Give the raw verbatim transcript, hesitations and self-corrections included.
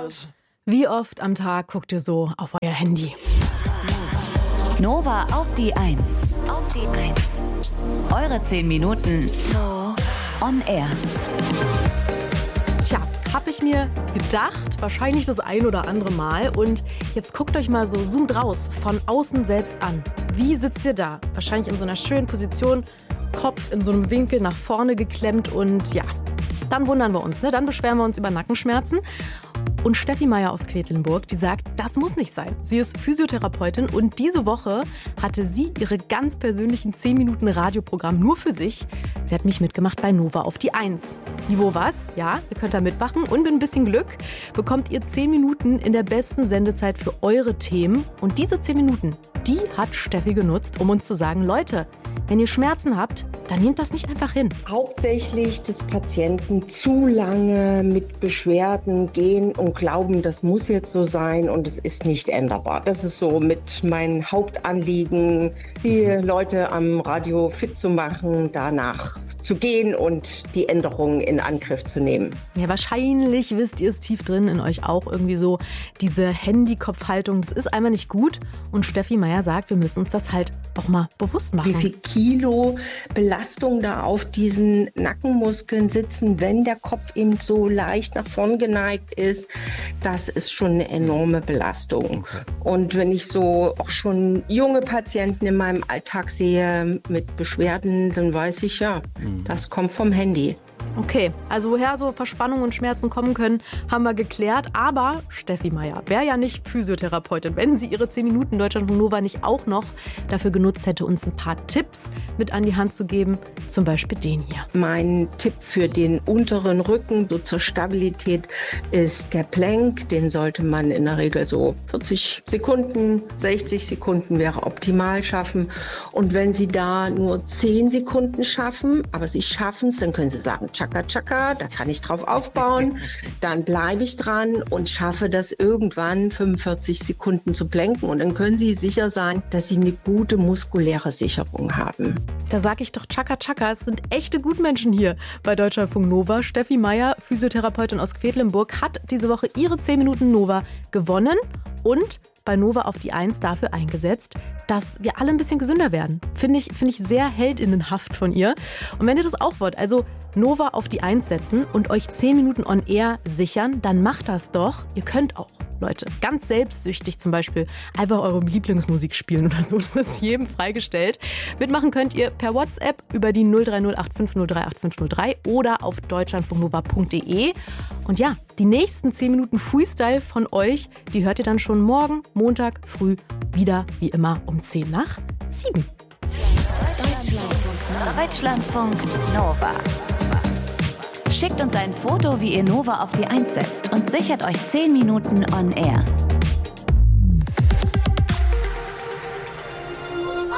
News. Wie oft am Tag guckt ihr so auf euer Handy? Nova auf die Eins. Auf die Eins. Eure zehn Minuten on air. Tja, habe ich mir gedacht, wahrscheinlich das ein oder andere Mal. Und jetzt guckt euch mal so, zoomt raus, von außen selbst an. Wie sitzt ihr da? Wahrscheinlich in so einer schönen Position, Kopf in so einem Winkel nach vorne geklemmt und ja, dann wundern wir uns, ne? Dann beschweren wir uns über Nackenschmerzen. Und Steffi Meier aus Quedlinburg, die sagt, das muss nicht sein. Sie ist Physiotherapeutin und diese Woche hatte sie ihre ganz persönlichen zehn Minuten Radioprogramm nur für sich. Sie hat mich mitgemacht bei Nova auf die Eins. Wie, wo, was? Ja, ihr könnt da mitmachen und mit ein bisschen Glück bekommt ihr zehn Minuten in der besten Sendezeit für eure Themen. Und diese zehn Minuten, die hat Steffi genutzt, um uns zu sagen, Leute, wenn ihr Schmerzen habt, dann nehmt das nicht einfach hin. Hauptsächlich des Patienten zu lange mit Beschwerden gehen und glauben, das muss jetzt so sein und es ist nicht änderbar. Das ist so mit mein Hauptanliegen, die Leute am Radio fit zu machen, danach zu gehen und die Änderungen in Angriff zu nehmen. Ja, wahrscheinlich wisst ihr es tief drin in euch auch irgendwie so, diese Handykopfhaltung, das ist einfach nicht gut. Und Steffi Meier sagt, wir müssen uns das halt auch mal bewusst machen. Wie viel Kilo Belastung da auf diesen Nackenmuskeln sitzen, wenn der Kopf eben so leicht nach vorn geneigt ist, das ist schon eine enorme Belastung. Okay. Und wenn ich so auch schon junge Patienten in meinem Alltag sehe mit Beschwerden, dann weiß ich ja, mhm. das kommt vom Handy. Okay, also woher so Verspannungen und Schmerzen kommen können, haben wir geklärt. Aber Steffi Meier wäre ja nicht Physiotherapeutin, wenn sie ihre zehn Minuten Deutschlandfunk Nova nicht auch noch dafür genutzt hätte, uns ein paar Tipps mit an die Hand zu geben. Zum Beispiel den hier. Mein Tipp für den unteren Rücken, so zur Stabilität, ist der Plank. Den sollte man in der Regel so vierzig Sekunden, sechzig Sekunden wäre optimal schaffen. Und wenn Sie da nur zehn Sekunden schaffen, aber Sie schaffen es, dann können Sie sagen, Chaka Chaka, da kann ich drauf aufbauen, dann bleibe ich dran und schaffe das irgendwann fünfundvierzig Sekunden zu planken und dann können Sie sicher sein, dass Sie eine gute muskuläre Sicherung haben. Da sage ich doch Chaka Chaka, es sind echte Gutmenschen hier bei Deutschlandfunk Nova. Steffi Meier, Physiotherapeutin aus Quedlinburg, hat diese Woche ihre zehn Minuten Nova gewonnen und bei Nova auf die Eins dafür eingesetzt, dass wir alle ein bisschen gesünder werden. Finde ich, finde ich sehr heldinnenhaft von ihr. Und wenn ihr das auch wollt, also Nova auf die Eins setzen und euch zehn Minuten on air sichern, dann macht das doch. Ihr könnt auch, Leute, ganz selbstsüchtig zum Beispiel einfach eure Lieblingsmusik spielen oder so. Das ist jedem freigestellt. Mitmachen könnt ihr per WhatsApp über die null drei null acht fünf null drei acht fünf null drei oder auf deutschlandfunknova punkt de. Und ja, die nächsten zehn Minuten Freestyle von euch, die hört ihr dann schon morgen, Montag früh, wieder wie immer um zehn nach sieben. Deutschlandfunk, Deutschlandfunk Nova. Schickt uns ein Foto, wie ihr Nova auf die Eins setzt und sichert euch zehn Minuten on air.